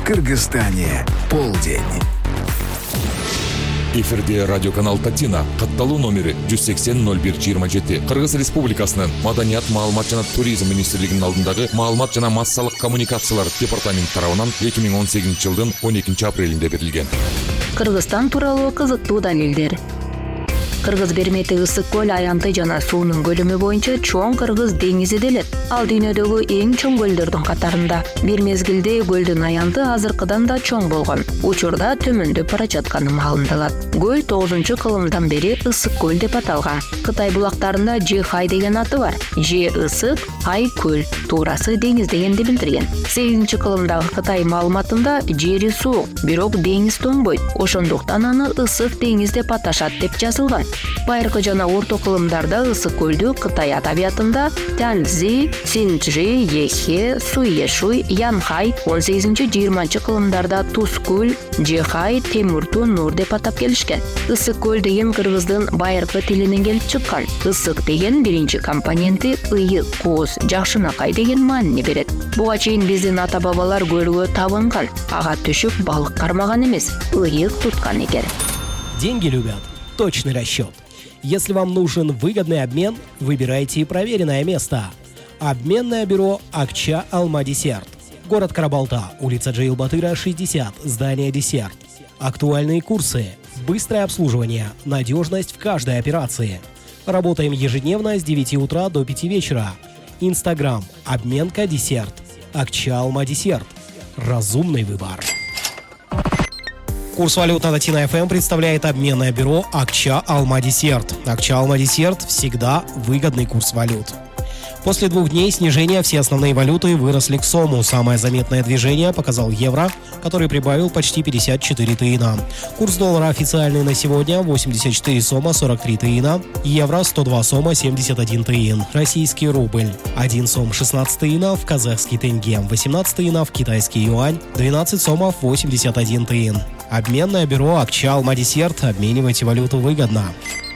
Кыргызстане полдень. Эфирде радиоканал Татина, катталуу номери 180-01-27. Кыргыз Республикасынын Маданият, маалымат жана туризм министрлигинин алдындагы маалымат жана массалык коммуникациялар департаменти тарабынан 2018 жылдын 12 апрелинде берилген. Кыргызстан тууралуу кызыктуу далилдер. Кыргыз бермети ысык көл аянты жана суунун көлөмү боюнча чоң Кыргыз деңизи делет. Ал дүйнөдөгү эң чоң көлдөрдүн катарында. Бир мезгилде көлдүн аянты азыркыдан да чоң болгон. Учурда төмөндөп бара жатканы маалымдалат. Көл 9-кылымдан бери ысык көл деп аталган. Кытай булактарында Жихай деген аты бар. Же ысык, Хай көл, туурасы деңиз дегенди билдирген. 8-кылымдагы Кытай маалыматында жери суук, бирок деңиз тоңбойт. Ошондуктан аны ысык деңиз деп аташат деп жазылган. Байыркы жана орто кылымдарда ысык көлдү Кытай адабиятында Тяньцзи, Синьчжи, Ехе, Суешуй, Янхай, 18-20 кылымдарда Туз көл, Жихай, Темурту Нур деп атап келишкен. Ысык көл деген кыргыздын байыркы тилинен келип чыккан. Ысык деген биринчи компоненти ыйык, кооз, жакшынакай деген маанини берет. Буга чейин биздин ата-бабалар көлгө табынган, ага түшүп балык кармаган эмес, ыйык туткан экен. Деньги любят точный расчет. Если вам нужен выгодный обмен, выбирайте проверенное место. Обменное бюро Акча Алма Десерт. Город Карабалта, улица Джейлбатыра, 60, здание Десерт. Актуальные курсы, быстрое обслуживание, надежность в каждой операции. Работаем ежедневно с 9 утра до 5 вечера. Инстаграм обменка Десерт. Акча Алма Десерт. Разумный выбор. Курс валют на Татина ФМ представляет обменное бюро Акча Алма Десерт. Акча Алма Десерт всегда выгодный курс валют. После 2 дней снижения все основные валюты выросли к сому. Самое заметное движение показал евро, который прибавил почти 54 тыина. Курс доллара официальный на сегодня 84 сома 43 тыина, евро 102 сома 71 тыин, российский рубль 1 сом 16 тыинов, казахский тенге 18 тыинов, китайский юань 12 сомов 81 тыин. Обменное бюро Акча Алма Десерт. Обменивайте валюту выгодно.